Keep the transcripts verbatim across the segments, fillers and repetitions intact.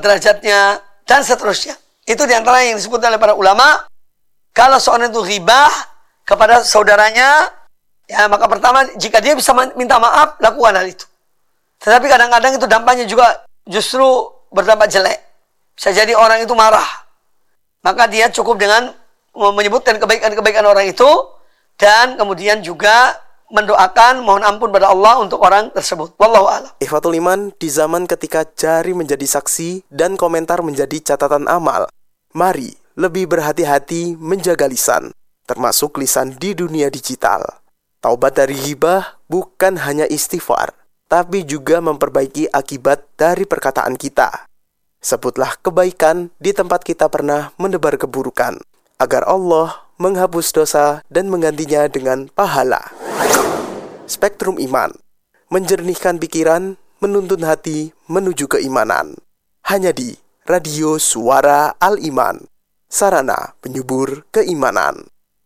derajatnya, dan seterusnya. Itu diantara yang disebut oleh para ulama. Kalau seorang itu ghibah kepada saudaranya, ya maka pertama, jika dia bisa minta maaf, lakukan hal itu. Tetapi kadang-kadang itu dampaknya juga justru berdampak jelek. Bisa jadi orang itu marah. Maka dia cukup dengan menyebutkan kebaikan-kebaikan orang itu, dan kemudian juga mendoakan mohon ampun pada Allah untuk orang tersebut. Wallahu a'lam. Ikhwatul Iman, di zaman ketika jari menjadi saksi dan komentar menjadi catatan amal, mari lebih berhati-hati menjaga lisan, termasuk lisan di dunia digital. Taubat dari ghibah bukan hanya istighfar, tapi juga memperbaiki akibat dari perkataan kita. Sebutlah kebaikan di tempat kita pernah menebar keburukan, agar Allah menghapus dosa dan menggantinya dengan pahala. Spektrum Iman, menjernihkan pikiran, menuntun hati menuju keimanan. Hanya di Radio Suara Al-Iman, sarana penyubur keimanan.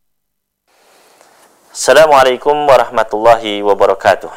Assalamualaikum warahmatullahi wabarakatuh.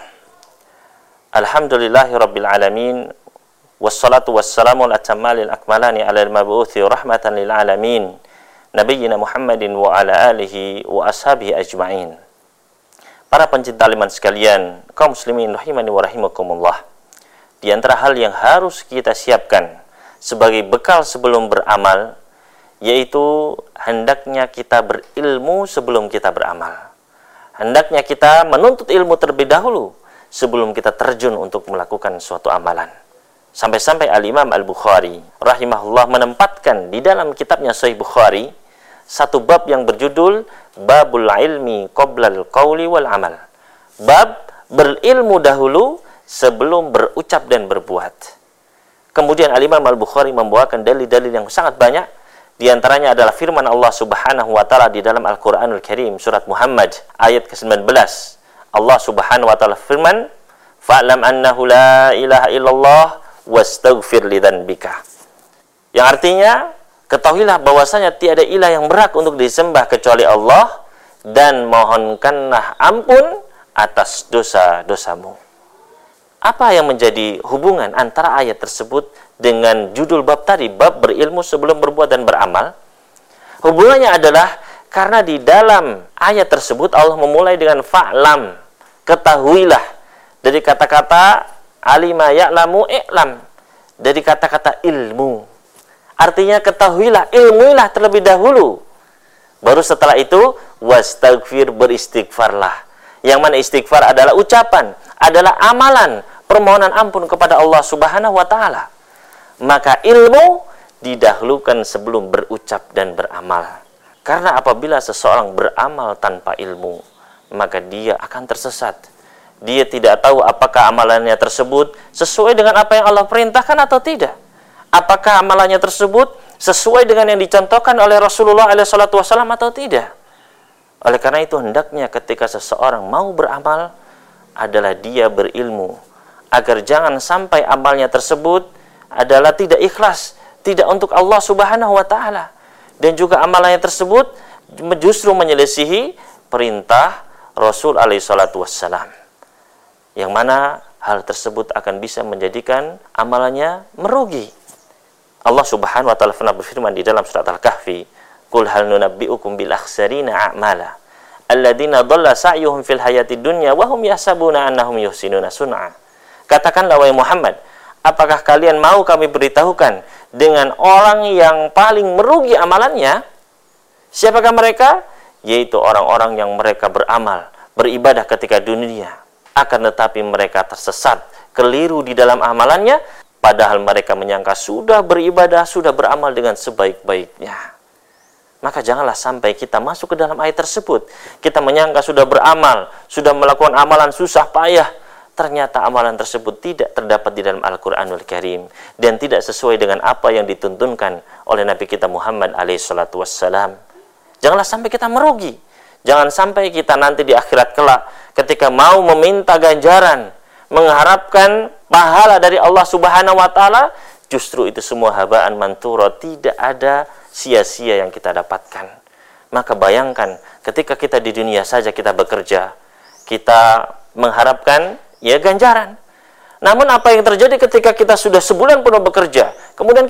Alhamdulillahi rabbil alamin, wassalatu wassalamu al-atammalil akmalani ala al-mabu'uthi rahmatan lil alamin, nabiyyina Muhammadin wa ala alihi wa ashabihi ajma'in. Para pencinta iman sekalian, kaum muslimin rahimani wa rahimakumullah. Di antara hal yang harus kita siapkan sebagai bekal sebelum beramal, yaitu hendaknya kita berilmu sebelum kita beramal. Hendaknya kita menuntut ilmu terlebih dahulu sebelum kita terjun untuk melakukan suatu amalan. Sampai-sampai Al-Imam Al-Bukhari rahimahullah menempatkan di dalam kitabnya Sahih Bukhari satu bab yang berjudul Babul Ilmi Qoblal Qawli wal Amal. Bab berilmu dahulu sebelum berucap dan berbuat. Kemudian Al-Imam Al-Bukhari membawakan dalil-dalil yang sangat banyak. Di antaranya adalah firman Allah Subhanahu wa taala di dalam Al-Qur'anul Karim surat Muhammad ayat ke sembilan belas. Allah Subhanahu wa taala firman, "Fa'lam annahu la ilaha illallah wastaghfir lidzanbika." Yang artinya, ketahuilah bahwasanya tiada ilah yang berhak untuk disembah kecuali Allah, dan mohonkanlah ampun atas dosa-dosamu. Apa yang menjadi hubungan antara ayat tersebut dengan judul bab tadi, bab berilmu sebelum berbuat dan beramal? Hubungannya adalah karena di dalam ayat tersebut Allah memulai dengan fa'lam, ketahuilah, dari kata-kata alima ya'lamu i'lam, dari kata-kata ilmu. Artinya ketahuilah, ilmuilah terlebih dahulu. Baru setelah itu wastaghfir, beristighfarlah. Yang mana istighfar adalah ucapan, adalah amalan, permohonan ampun kepada Allah Subhanahu wa taala. Maka ilmu didahulukan sebelum berucap dan beramal. Karena apabila seseorang beramal tanpa ilmu, maka dia akan tersesat. Dia tidak tahu apakah amalannya tersebut sesuai dengan apa yang Allah perintahkan atau tidak. Apakah amalannya tersebut sesuai dengan yang dicontohkan oleh Rasulullah shallallahu alaihi wasallam atau tidak. Oleh karena itu hendaknya ketika seseorang mau beramal adalah dia berilmu, agar jangan sampai amalnya tersebut adalah tidak ikhlas, tidak untuk Allah Subhanahu wa taala, dan juga amalannya tersebut justru menyelisihi perintah Rasul alaihi salatu wassalam, yang mana hal tersebut akan bisa menjadikan amalannya merugi. Allah Subhanahu wa taala pernah berfirman di dalam surat Al-Kahfi, "Qul hal nunabbi'ukum bil akhsarina a'mala alladziina dhalla sa'yuhum fil hayatid dunya wa hum yahsabuna annahum yuhsinuna sun'a." Katakanlah wahai Muhammad, apakah kalian mau kami beritahukan dengan orang yang paling merugi amalannya? Siapakah mereka? Yaitu orang-orang yang mereka beramal, beribadah ketika dunia, akan tetapi mereka tersesat, keliru di dalam amalannya, padahal mereka menyangka sudah beribadah, sudah beramal dengan sebaik-baiknya. Maka janganlah sampai kita masuk ke dalam ayat tersebut. Kita menyangka sudah beramal, sudah melakukan amalan susah payah, ternyata amalan tersebut tidak terdapat di dalam Al-Quranul Karim dan tidak sesuai dengan apa yang dituntunkan oleh Nabi kita Muhammad alaihi salatu wassalam. Janganlah sampai kita merugi. Jangan sampai kita nanti di akhirat kelak ketika mau meminta ganjaran, mengharapkan pahala dari Allah Subhanahu wa taala, justru itu semua habaan manthura, tidak ada sia-sia yang kita dapatkan. Maka bayangkan ketika kita di dunia saja kita bekerja, kita mengharapkan ya ganjaran. Namun apa yang terjadi ketika kita sudah sebulan penuh bekerja, kemudian